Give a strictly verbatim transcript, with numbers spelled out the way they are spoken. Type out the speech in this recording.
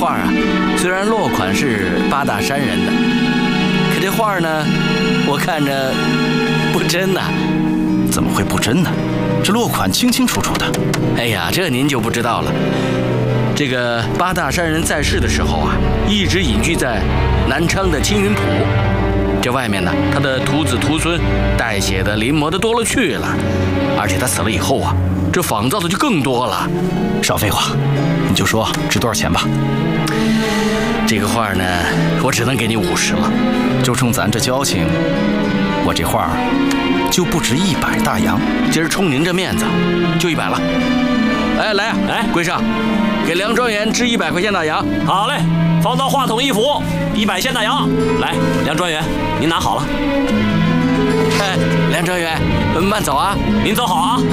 画啊，虽然落款是八大山人的，可这画呢，我看着不真呐。 怎么会不真呢？这落款清清楚楚的。 哎呀，这您就不知道了。这个八大山人在世的时候啊，一直隐居在南昌的青云浦。这外面呢，他的徒子徒孙代写的临摹的多了去了，而且他死了以后啊，这仿造的就更多了。 少废话，你就说值多少钱吧。 这个画呢，我只能给你五十了。 就冲咱这交情，我这画就不值一百大洋。 今儿冲您这面子，就一百了。哎，来呀、啊，哎，归上，给梁庄园支一百块钱大洋。 好嘞，放到话筒一幅，一百现大洋。来，梁专员，您拿好了。 哎，梁专员，慢走啊， 您走好啊。